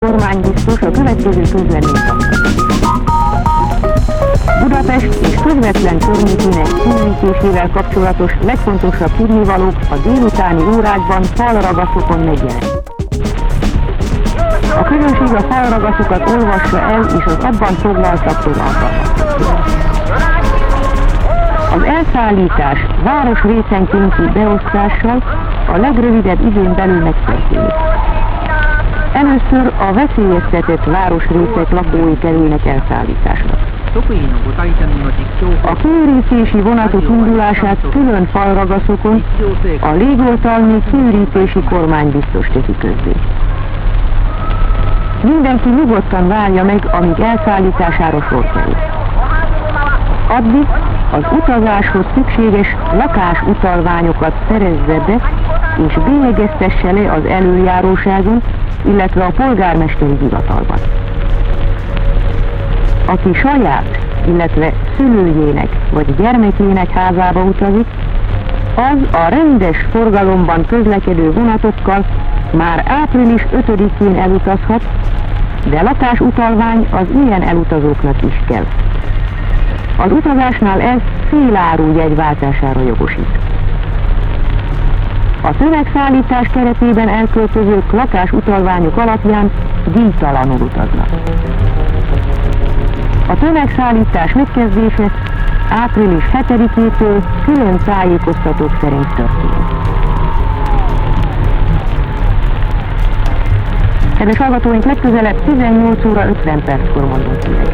kormánybiztos a következő közleményt adta. Budapest és közvetlen környékének kiürítésével kapcsolatos legfontosabb tudnivalók a délutáni órákban falragaszokon megjelennek. A közönség a falragaszokat olvassa el, és az abban foglaltaktól alkalmazkodjon. Az elszállítás városrészenkénti beosztással a legrövidebb időn belül megtörténik. Először a veszélyeztetett városrészek lakói kerülnek elszállításra. A kiürítési vonatok indulását külön falragaszokon a légoltalmi kiürítési kormánybiztos teszi közzé. Mindenki nyugodtan várja meg, amíg elszállítására sor kerül. Addig az utazáshoz szükséges lakásutalványokat szerezze be, és bélyegeztesse le az előjáróságon, illetve a polgármesteri hivatalban. Aki saját, illetve szülőjének vagy gyermekének házába utazik, az a rendes forgalomban közlekedő vonatokkal már április 5-én elutazhat, de lakásutalvány az ilyen elutazóknak is kell. Az utazásnál ez féláru jegyváltására jogosít. A tömegszállítás keretében elköltözők lakásutalványok alapján díjtalanul utaznak. A tömegszállítás megkezdése április 7-től külön tájékoztatók szerint történik. Kedves hallgatóink, legközelebb 18 óra 50 perckor mondunk ki.